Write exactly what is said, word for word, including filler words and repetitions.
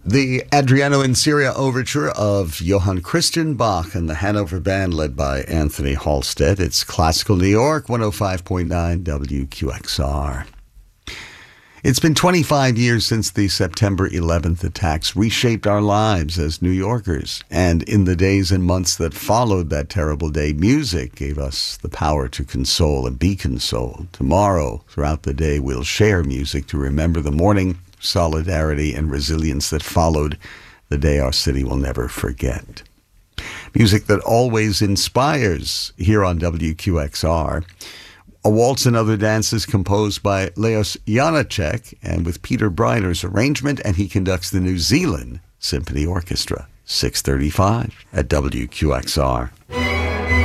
The Adriano in Syria overture of Johann Christian Bach and the Hanover Band led by Anthony Halstead. It's Classical New York, one oh five point nine W Q X R. It's been twenty-five years since the September eleventh attacks reshaped our lives as New Yorkers. And in the days and months that followed that terrible day, music gave us the power to console and be consoled. Tomorrow, throughout the day, we'll share music to remember the morning, solidarity, and resilience that followed the day our city will never forget. Music that always inspires here on W Q X R. A Waltz and Other Dances composed by Leos Janáček and with Peter Breiner's arrangement, and he conducts the New Zealand Symphony Orchestra. six thirty-five at W Q X R.